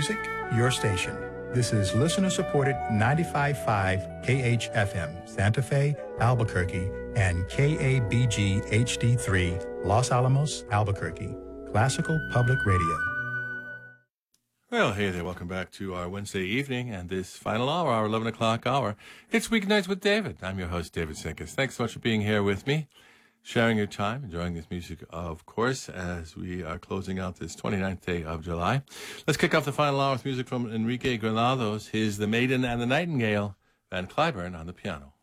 music, your station. This is listener-supported 95.5 KHFM, Santa Fe, Albuquerque, and KABG HD3, Los Alamos, Albuquerque. Classical Public Radio. Well, hey there. Welcome back to our Wednesday evening and this final hour, our 11 o'clock hour. It's Weeknights with David. I'm your host, David Sinkus. Thanks so much for being here with me, sharing your time, enjoying this music, of course, as we are closing out this 29th day of July. Let's kick off the final hour with music from Enrique Granados, his The Maiden and the Nightingale, Van Cliburn on the piano.